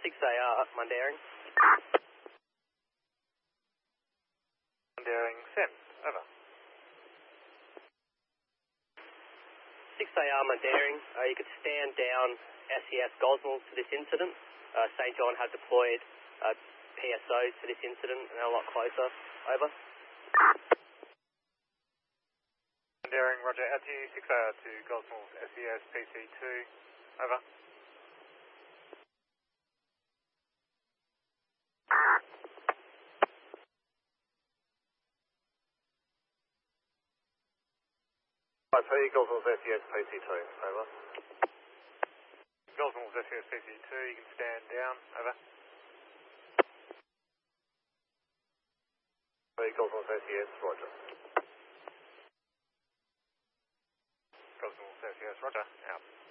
6AR, Mundaring. Mundaring, send. Over. 6AR, Mundaring. You could stand down SES Gosnells to this incident. St. John have deployed PSOs to this incident and they're a lot closer. Over. Mundaring, roger. Out to you, 6AR to Gosnells, SES PC2. Over. Gosnells, SES PC2. Over. Gosnells, SES PC2, you can stand down. Over. Gosnells, SES, roger. Gosnells, SES, roger. Out.